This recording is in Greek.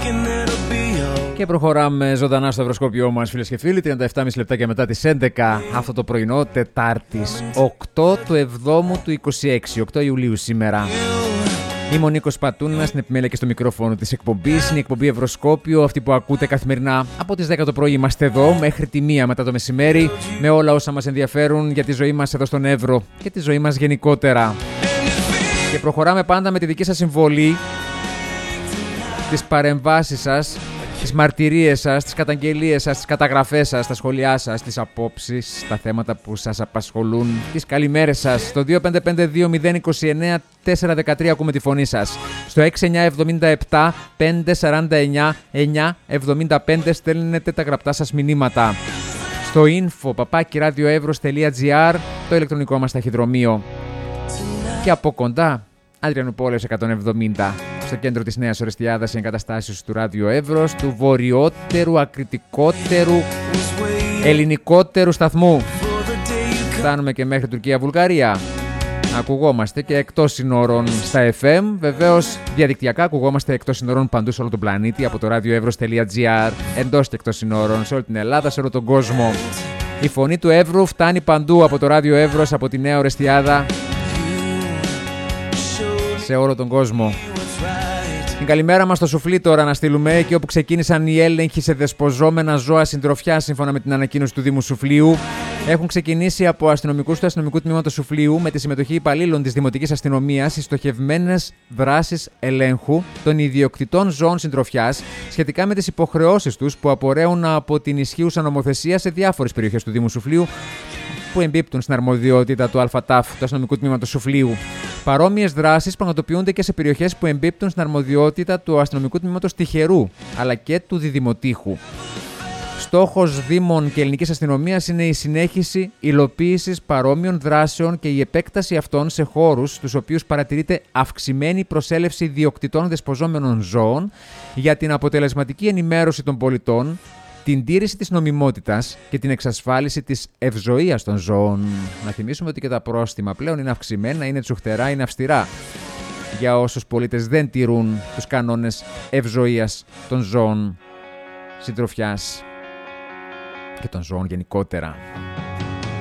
Και προχωράμε ζωντανά στο ευρωσκόπιό μας, φίλες και φίλοι. 37,5 λεπτάκια μετά τις 11 αυτό το πρωινό, Τετάρτης 8 του 7ου του 26, 8 Ιουλίου σήμερα. Είμαι ο Νίκος Πατούνας, στην επιμέλεια και στο μικρόφωνο της εκπομπής. Είναι η εκπομπή Ευρωσκόπιο, αυτή που ακούτε καθημερινά από τις 10 το πρωί. Είμαστε εδώ μέχρι τη 1 μετά το μεσημέρι, με όλα όσα μας ενδιαφέρουν για τη ζωή μας εδώ στον Εύρο και τη ζωή μας γενικότερα. Και προχωράμε πάντα με τη δική σας συμβολή, τις παρεμβάσεις σας, τις μαρτυρίες σας, τις καταγγελίες σας, τις καταγραφές σας, τα σχόλιά σας, τις απόψεις, τα θέματα που σας απασχολούν, τις καλημέρες σας. Στο 2552-029-413 ακούμε τη φωνή σας. Στο 6977-549-975 στέλνετε τα γραπτά σας μηνύματα. Στο info@radioevros.gr, το ηλεκτρονικό μας ταχυδρομείο. Και από κοντά, Αδριανούπολεως 170. Στο κέντρο της Νέας Ορεστιάδας, οι εγκαταστάσεις του Ράδιο Εύρος, του βορειότερου, ακριτικότερου, ελληνικότερου σταθμού. Φτάνουμε και μέχρι Τουρκία-Βουλγαρία. Ακουγόμαστε και εκτός συνόρων στα FM. Βεβαίως, διαδικτυακά ακουγόμαστε εκτός συνόρων παντού σε όλο τον πλανήτη από το radioevros.gr, εντός και εκτός συνόρων, σε όλη την Ελλάδα, σε όλο τον κόσμο. Η φωνή του Εύρου φτάνει παντού από το Ράδιο Εύρος, από τη Νέα Ορεστιάδα, σε όλο τον κόσμο. Την καλημέρα μας στο σουφλί τώρα να στείλουμε, εκεί όπου ξεκίνησαν οι έλεγχοι σε δεσποζόμενα ζώα συντροφιά, σύμφωνα με την ανακοίνωση του Δήμου Σουφλίου. Έχουν ξεκινήσει από αστυνομικούς του αστυνομικού τμήματος Σουφλίου, με τη συμμετοχή υπαλλήλων της Δημοτικής Αστυνομίας, οι στοχευμένες δράσεις ελέγχου των ιδιοκτητών ζώων συντροφιάς σχετικά με τις υποχρεώσεις τους που απορρέουν από την ισχύουσα νομοθεσία σε διάφορες περιοχές του Δήμου Σουφλίου, που εμπίπτουν στην αρμοδιότητα του ΑΤΑΦ, του αστυνομικού τμήματος Σουφλίου. Παρόμοιες δράσεις πραγματοποιούνται και σε περιοχές που εμπίπτουν στην αρμοδιότητα του αστυνομικού τμήματος Τυχερού, αλλά και του Διδημοτήχου. Στόχος Δήμων και ελληνικής αστυνομίας είναι η συνέχιση υλοποίησης παρόμοιων δράσεων και η επέκταση αυτών σε χώρους στους οποίους παρατηρείται αυξημένη προσέλευση ιδιοκτητών δεσποζόμενων ζώων, για την αποτελεσματική ενημέρωση των πολιτών, την τήρηση της νομιμότητας και την εξασφάλιση της ευζοίας των ζώων. Να θυμίσουμε ότι και τα πρόστιμα πλέον είναι αυξημένα, είναι τσουχτερά, είναι αυστηρά για όσους πολίτες δεν τηρούν τους κανόνες ευζοίας των ζώων συντροφιάς και των ζώων γενικότερα.